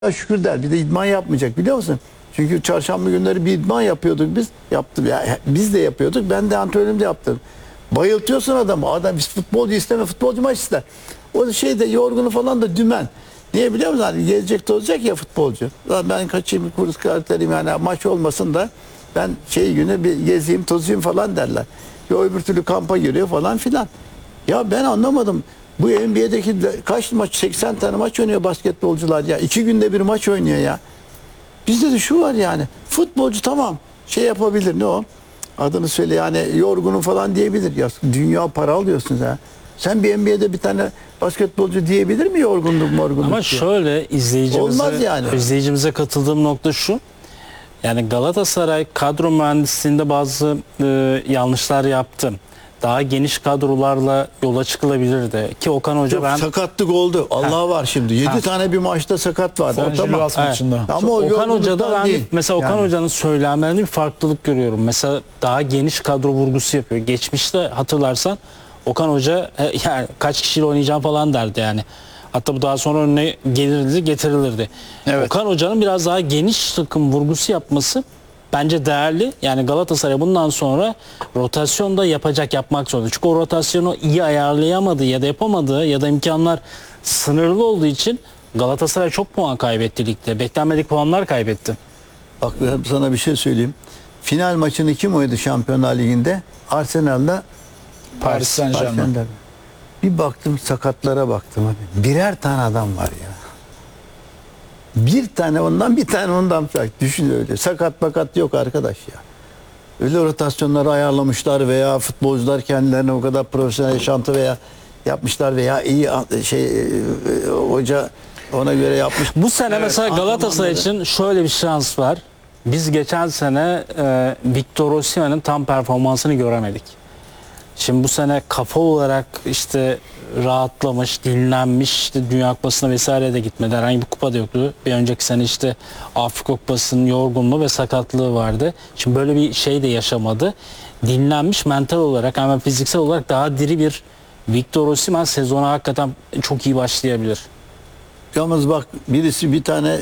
şükür der. Bir de idman yapmayacak biliyor musun? Çünkü çarşamba günleri bir idman yapıyorduk biz. Yaptım ya, biz de yapıyorduk. Ben de antrenörümde yaptım. Bayıltıyorsun adamı. Adam biz futbolcu isteme, futbolcu maç ister. O şeyde yorgunu falan da dümen. Niye biliyor musun? Hani gelecek olacak ya futbolcu. Ben kaçayım bir kurs karakterim yani maç olmasın da ben şey günü bir gezeyim tozayım falan derler. Ya öbür türlü kampa giriyor falan filan. Ya ben anlamadım. Bu NBA'deki kaç maç 80 tane maç oynuyor basketbolcular ya. 2 günde bir maç oynuyor ya. Bizde de şu var yani. Futbolcu tamam şey yapabilir ne o? Adını söyle yani yorgunum falan diyebilir. Ya dünya para alıyorsunuz ha. Sen bir NBA'de bir tane basketbolcu diyebilir mi yorgunluk morgunluk Ama diye? şöyle Olmaz yani. izleyicimize katıldığım nokta şu. Yani Galatasaray kadro mühendisliğinde bazı yanlışlar yaptı. Daha geniş kadrolarla yola çıkılabilirdi. Ki Okan Hoca Yok, sakatlık oldu. Allah var şimdi. 7 tane bir maçta sakat vardı. San Julius maçında. Ama o Okan Hoca'da ben değil. mesela Okan Yani. Hoca'nın söylemlerinde bir farklılık görüyorum. Mesela daha geniş kadro vurgusu yapıyor. Geçmişte hatırlarsan Okan Hoca yani kaç kişiyle oynayacağım falan derdi yani. Hatta bu daha sonra önüne gelirdi, getirilirdi. Evet. Okan Hoca'nın biraz daha geniş takım vurgusu yapması bence değerli. Yani Galatasaray bundan sonra rotasyonda yapmak zorunda. Çünkü o rotasyonu iyi ayarlayamadığı ya da yapamadığı ya da imkanlar sınırlı olduğu için Galatasaray çok puan kaybetti ligde. Beklenmedik puanlar kaybetti. Bak ben sana bir şey söyleyeyim. Final maçını kim oynadı Şampiyonlar Ligi'nde? Arsenal'la Paris Saint-Germain. Bir baktım sakatlara baktım abi. Birer tane adam var ya. Bir tane ondan bir tane ondan. Düşün öyle. Sakat bakat yok arkadaş ya. Öyle rotasyonları ayarlamışlar veya futbolcular kendilerine o kadar profesyonel yaşantı veya yapmışlar veya iyi hoca ona göre yapmış. Bu sene mesela Galatasaray antrenmanları. için şöyle bir şans var. Biz geçen sene Victor Osimhen'in tam performansını göremedik. Şimdi bu sene kafa olarak işte rahatlamış, dinlenmiş, işte Dünya Kupası'na vesaire de gitmedi. Herhangi bir kupa da yoktu. Bir önceki sene işte Afrika Kupası'nın yorgunluğu ve sakatlığı vardı. Şimdi böyle bir şey de yaşamadı. Dinlenmiş mental olarak ama fiziksel olarak daha diri bir Victor Osimhen sezona hakikaten çok iyi başlayabilir. Yalnız bak birisi bir tane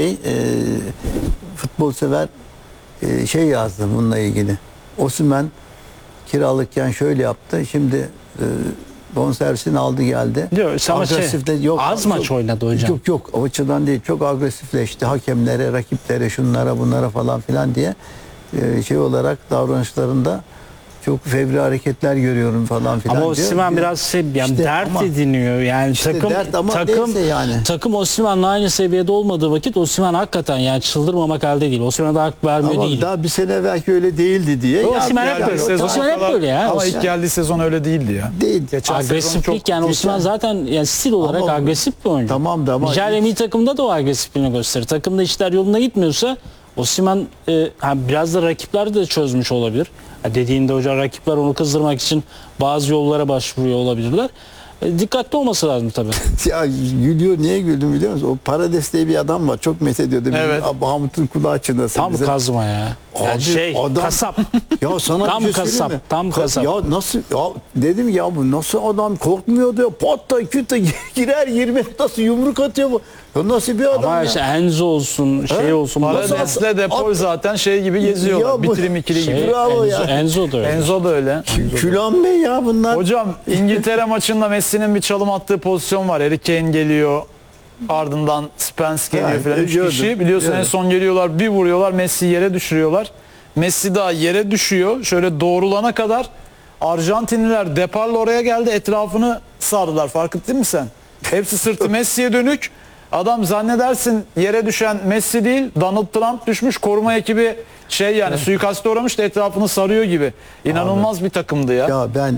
futbol sever şey yazdı bununla ilgili. Osimhen kiralıkken şöyle yaptı. Şimdi bonservisini aldı geldi. Yok, ama az maç oynadı hocam. Yok o açıdan değil. Çok agresifleşti. Hakemlere, rakiplere, şunlara bunlara falan filan diye şey olarak davranışlarında çok fevri hareketler görüyorum falan filan. Ama Osimhen biraz yani İşte dert ama- ediniyor. Yani İşte dert ama neyse yani. takım Osimhen'le aynı seviyede olmadığı vakit Osimhen hakikaten yani çıldırmamak elde değil. Osimhen'e de hak vermiyor Ama değil. daha bir sene belki öyle değildi diye. Osimhen hep böyle. Osimhen hep böyle ya. Ama ilk geldiği sezon öyle değildi ya. Değil. Geçen sezon Agresiflik çok yani Osimhen zaten yani stil olarak Ama- agresif bir oyuncu. Tamam da ama Nijerya milli takımda da o agresifliğini gösterir. Takımda işler yoluna gitmiyorsa Osimhen biraz da rakipler de çözmüş olabilir. Dediğinde hocam rakipler onu kızdırmak için bazı yollara başvuruyor olabilirler. Dikkatli olması lazım tabii. ya gülüyor niye güldüm biliyor musun? O Parades diye bir adam var. Çok methediyordu. Evet. Mahmut'un kulağı çınlasın. Tam bize. kazma ya. Yani Abi, adam- kasap. Ya sana Tam bir şey kasap, söyleyeyim mi? tam kasap. Ya nasıl ya dedim ya bu nasıl adam korkmuyordu ya patta küte girer 20 nasıl yumruk atıyor bu. Ya nasıl bir adam Ama ya? işte Enzo olsun, şey olsun. Parades'le Depol zaten şey gibi geziyorlar. Ya bu- Bitirim ikili gibi. Bravo ya. Enzo da öyle. Enzo da öyle. Külan Bey ya bunlar. Hocam İngiltere maçında Messi'nin bir çalım attığı pozisyon var. Harry Kane geliyor. Ardından Spence geliyor Evet, falan. 3 gördüm, kişi. Biliyorsun gördüm. en son geliyorlar. Bir vuruyorlar. Messi'yi yere düşürüyorlar. Messi daha yere düşüyor. Şöyle doğrulana kadar Arjantinliler deparla oraya geldi. Etrafını sardılar. Fark ettin mi sen? Hepsi sırtı Messi'ye dönük. Adam zannedersin yere düşen Messi değil, Donald Trump düşmüş, koruma ekibi şey yani suikaste uğramış da etrafını sarıyor gibi. İnanılmaz bir takımdı ya. Ya ben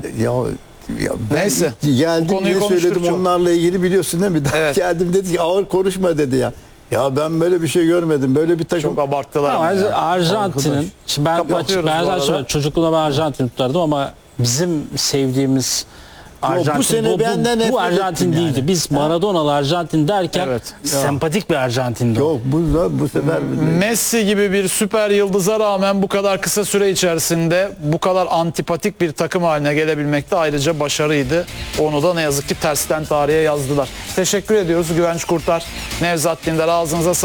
ben Neyse, bu geldim konuyu diye konuştuk söyledim çok. onlarla ilgili biliyorsun değil mi? Evet. Geldim dedi ki ağır konuşma dedi ya. Ya ben böyle bir şey görmedim. Böyle bir takım. Çok abarttılar. Ama ama ya. Arjantin'in, şimdi ben Kapatıyoruz bu arada. çocukluğumda ben Arjantin tutardım ama bizim sevdiğimiz Arjantin, bu sene benden nefret bu Arjantin ettim değildi. yani. Biz Maradona'lı Arjantin derken Evet. sempatik bir Arjantin'di. o. Yok bu sefer Messi gibi bir süper yıldıza rağmen bu kadar kısa süre içerisinde bu kadar antipatik bir takım haline gelebilmek de ayrıca başarıydı. Onu da ne yazık ki tersten tarihe yazdılar. Teşekkür ediyoruz Güvenç Kurtar, Nevzat Dindar, ağzınıza sağlık.